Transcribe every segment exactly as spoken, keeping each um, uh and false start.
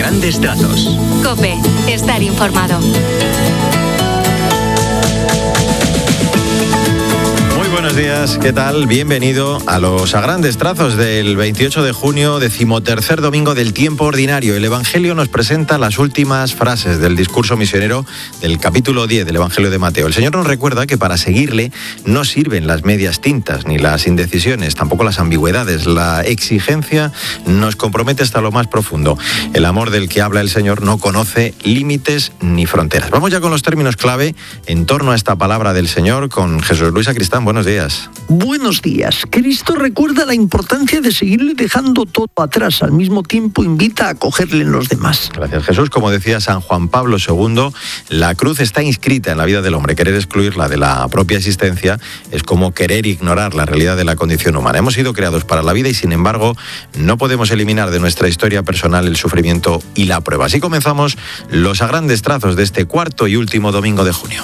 grandes trazos. COPE, estar informado. Buenos días, ¿qué tal? Bienvenido a los a grandes trazos del veintiocho de junio, decimotercer domingo del tiempo ordinario. El Evangelio nos presenta las últimas frases del discurso misionero del capítulo diez del Evangelio de Mateo. El Señor nos recuerda que para seguirle no sirven las medias tintas ni las indecisiones, tampoco las ambigüedades. La exigencia nos compromete hasta lo más profundo. El amor del que habla el Señor no conoce límites ni fronteras. Vamos ya con los términos clave en torno a esta palabra del Señor con Jesús Luis Sacristán. Buenos días. Buenos días. Cristo recuerda la importancia de seguirle dejando todo atrás. Al mismo tiempo invita a acogerle en los demás. Gracias, Jesús. Como decía San Juan Pablo segundo, la cruz está inscrita en la vida del hombre. Querer excluirla de la propia existencia es como querer ignorar la realidad de la condición humana. Hemos sido creados para la vida y, sin embargo, no podemos eliminar de nuestra historia personal el sufrimiento y la prueba. Así comenzamos los a grandes trazos de este cuarto y último domingo de junio.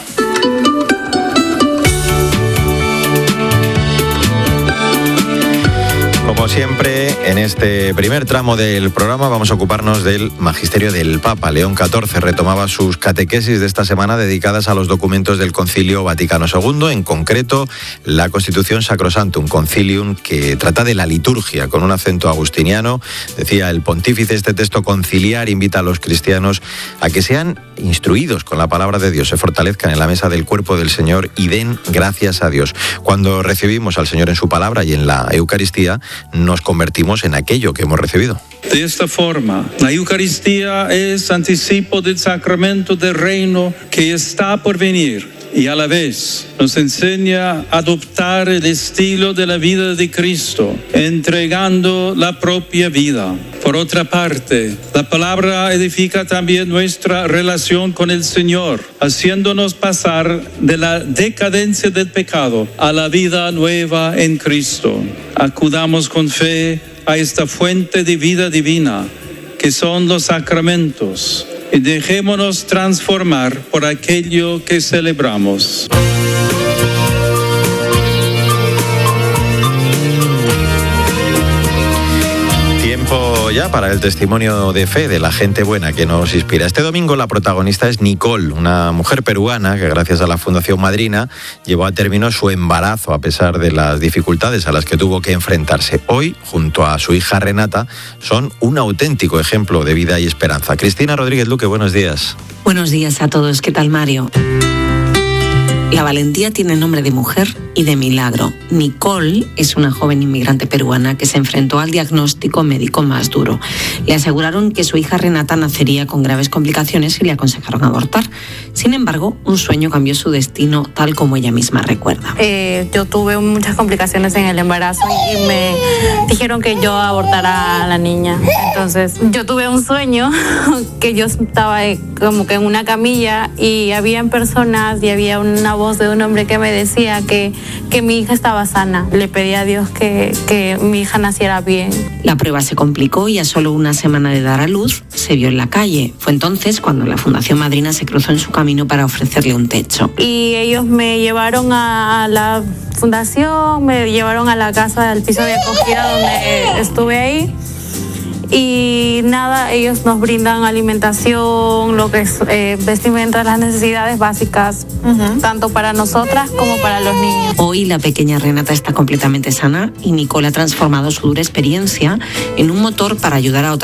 Como siempre, en este primer tramo del programa vamos a ocuparnos del magisterio del Papa. León catorce retomaba sus catequesis de esta semana dedicadas a los documentos del Concilio Vaticano segundo, en concreto la Constitución Sacrosanctum Concilium, que trata de la liturgia con un acento agustiniano. Decía el pontífice, este texto conciliar invita a los cristianos a que sean instruidos con la palabra de Dios, se fortalezcan en la mesa del cuerpo del Señor y den gracias a Dios. Cuando recibimos al Señor en su palabra y en la Eucaristía, nos convertimos en aquello que hemos recibido. De esta forma, la Eucaristía es anticipo del sacramento del reino que está por venir y a la vez nos enseña a adoptar el estilo de la vida de Cristo, entregando la propia vida. Por otra parte, la palabra edifica también nuestra relación con el Señor, haciéndonos pasar de la decadencia del pecado a la vida nueva en Cristo. Acudamos con fe a esta fuente de vida divina, que son los sacramentos, y dejémonos transformar por aquello que celebramos. Tiempo ya para el testimonio de fe de la gente buena que nos inspira. Este domingo la protagonista es Nicole, una mujer peruana que gracias a la Fundación Madrina llevó a término su embarazo a pesar de las dificultades a las que tuvo que enfrentarse. Hoy, junto a su hija Renata, son un auténtico ejemplo de vida y esperanza. Cristina Rodríguez Luque, buenos días. Buenos días a todos. ¿Qué tal, Mario? La valentía tiene nombre de mujer y de milagro. Nicole es una joven inmigrante peruana que se enfrentó al diagnóstico médico más duro. Le aseguraron que su hija Renata nacería con graves complicaciones y le aconsejaron abortar. Sin embargo, un sueño cambió su destino, tal como ella misma recuerda. Eh, yo tuve muchas complicaciones en el embarazo y me dijeron que yo abortara a la niña. Entonces, yo tuve un sueño que yo estaba como que en una camilla y habían personas y había una voz de un hombre que me decía que, que mi hija estaba sana. Le pedí a Dios que, que mi hija naciera bien. La prueba se complicó y a solo una semana de dar a luz se vio en la calle. Fue entonces cuando la Fundación Madrina se cruzó en su camino para ofrecerle un techo. Y ellos me llevaron a la fundación, me llevaron a la casa del piso de acogida donde estuve ahí. Y nada, ellos nos brindan alimentación, lo que es eh, vestimenta, las necesidades básicas, uh-huh. tanto para nosotras como para los niños. Hoy la pequeña Renata está completamente sana y Nicole ha transformado su dura experiencia en un motor para ayudar a otras